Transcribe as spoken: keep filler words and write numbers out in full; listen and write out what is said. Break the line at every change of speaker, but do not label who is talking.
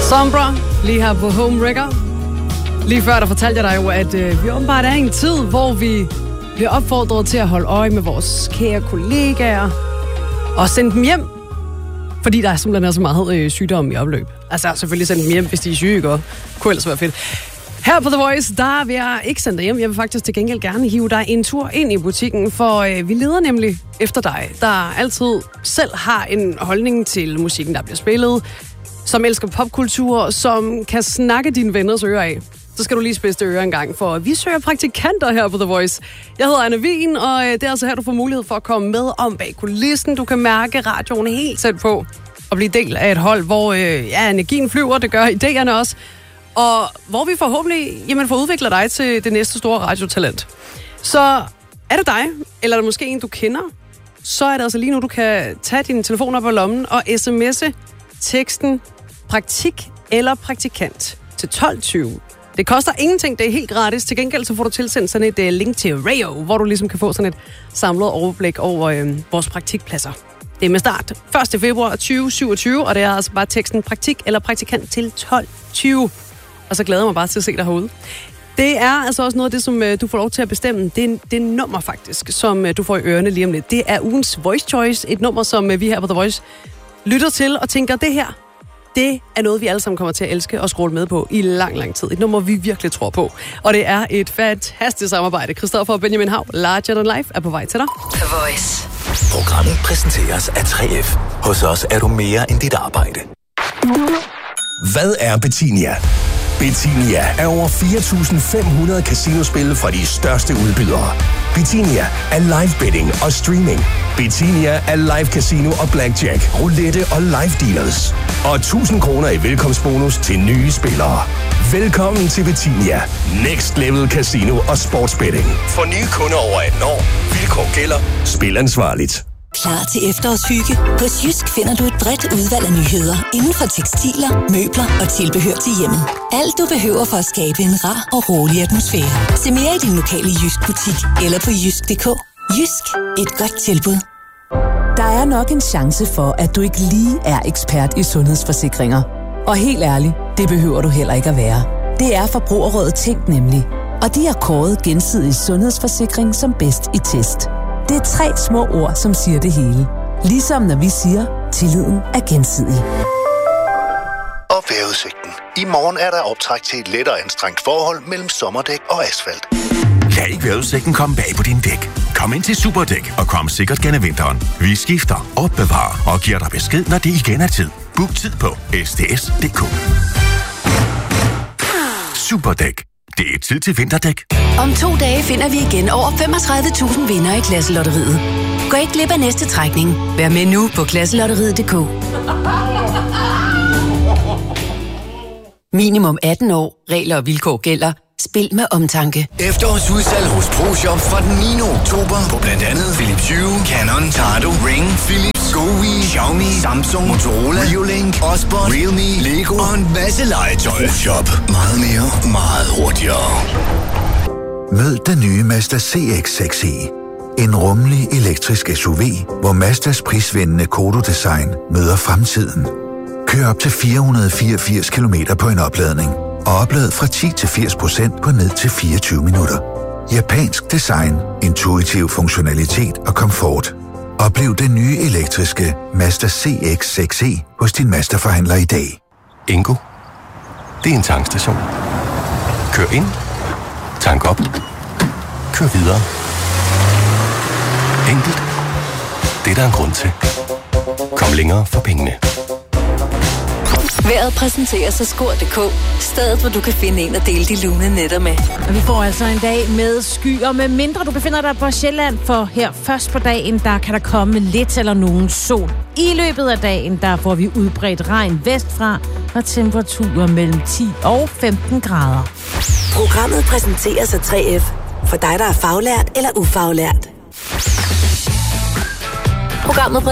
Sombra, lige her på Home Wrecker. Lige før, der fortalte jeg dig jo, at øh, vi åbenbart er i en tid, hvor vi bliver opfordret til at holde øje med vores kære kollegaer og sende dem hjem, fordi der er simpelthen så meget øh, sygdom i opløb. Altså selvfølgelig sende dem hjem, hvis de er syge, og kunne ellers være fedt. Her på The Voice, der vil jeg ikke sende dig hjem. Jeg vil faktisk til gengæld gerne hive dig en tur ind i butikken, for øh, vi leder nemlig efter dig, der altid selv har en holdning til musikken, der bliver spillet, som elsker popkultur, som kan snakke dine venners ører af. Så skal du lige spidse ører en gang, for vi søger praktikanter her på The Voice. Jeg hedder Anna Wien, og det er altså her, du får mulighed for at komme med om bag kulissen. Du kan mærke radioen helt tæt på og blive del af et hold, hvor øh, ja, energien flyver, det gør idéerne også, og hvor vi forhåbentlig jamen, får udviklet dig til det næste store radiotalent. Så er det dig, eller er det måske en, du kender, så er det altså lige nu, du kan tage din telefon op af lommen og sms'e teksten praktik eller praktikant til tolv tyve. Det koster ingenting, det er helt gratis. Til gengæld så får du tilsendt sådan et uh, link til Rayo, hvor du ligesom kan få sådan et samlet overblik over øh, vores praktikpladser. Det er med start første februar tyve syvogtyve, og det er altså bare teksten praktik eller praktikant til tolv tyve. Og så glæder jeg mig bare til at se dig herude. Det er altså også noget af det, som øh, du får lov til at bestemme. Det er, det er nummer faktisk, som øh, du får i ørerne lige om lidt. Det er ugens Voice Choice, et nummer, som øh, vi her på The Voice lytter til og tænker, det her, det er noget, vi alle sammen kommer til at elske og scrolle med på i lang, lang tid. Et nummer, vi virkelig tror på. Og det er et fantastisk samarbejde. Christoffer og Benjamin Hav, Larger Than Life, er på vej til dig.
The Voice.
Programmet præsenteres af tre F. Hos os er du mere end dit arbejde. Hvad er Bettinia? Bettinia er over fire tusind fem hundrede casinospil fra de største udbydere. Bettinia er live betting og streaming. Bettinia er live casino og blackjack, roulette og live dealers. Og tusind kroner i velkomstbonus til nye spillere. Velkommen til Bettinia. Next Level Casino og Sportsbetting. For nye kunder over atten år. Vilkår gælder. Spil ansvarligt.
Klar til efterårshygge? Hos Jysk finder du et bredt udvalg af nyheder inden for tekstiler, møbler og tilbehør til hjemmet. Alt du behøver for at skabe en rar og rolig atmosfære. Se mere i din lokale Jysk butik eller på jysk punktum d k. Jysk. Et godt tilbud.
Der er nok en chance for, at du ikke lige er ekspert i sundhedsforsikringer. Og helt ærligt, det behøver du heller ikke at være. Det er Forbrugerrådet Tænk nemlig. Og de har kåret Gensidig Sundhedsforsikring som bedst i test. Det er tre små ord, som siger det hele. Ligesom når vi siger, tilliden er gensidig.
Og vejrudsigten. I morgen er der optræk til et lettere anstrengt forhold mellem sommerdæk og asfalt.
Lad ikke vejrudsigten komme bag på din dæk. Kom ind til Superdæk og kom sikkert gennem vinteren. Vi skifter, opbevarer og giver dig besked, når det igen er tid. Book tid på s d s punktum d k. Superdæk. Det er tid til vinterdæk.
Om to dage finder vi igen over femogtredive tusind vinder i Klasselotteriet. Gå ikke glip af næste trækning. Vær med nu på klasselotteriet punktum d k. Minimum atten år. Regler og vilkår gælder. Spil med omtanke.
Efterårsudsalg hos ProShop fra den niende oktober på blandt andet Philips Hue, Canon, Tado, Ring, Philips, GoWi, Xiaomi, Samsung, Motorola, Reolink, Osborne, Realme, Lego og en masse legetøj. ProShop. Meget mere, meget hurtigere.
Mød den nye Mazda C X seks e. En rummelig elektrisk S U V, hvor Mazdas prisvindende Kodo-design møder fremtiden. Kør op til fire hundrede fireogfirs kilometer på en opladning. Og oplad fra ti til firs procent på ned til fireogtyve minutter. Japansk design, intuitiv funktionalitet og komfort. Oplev den nye elektriske Mazda C X seks e hos din Mazda-forhandler i dag.
Ingo. Det er en tankstation. Kør ind. Tank op. Kør videre. Enkelt. Det er der en grund til. Kom længere for pengene.
Vejret præsenteres af skor punktum d k. Stedet, hvor du kan finde en og dele de lune nætter med.
Og vi får altså en dag med skyer, med mindre du befinder dig på Sjælland, for her først på dagen, der kan der komme lidt eller nogen sol. I løbet af dagen, der får vi udbredt regn vestfra og temperaturer mellem ti og femten grader.
Programmet præsenteres af tre F. For dig, der er faglært eller ufaglært. Programmet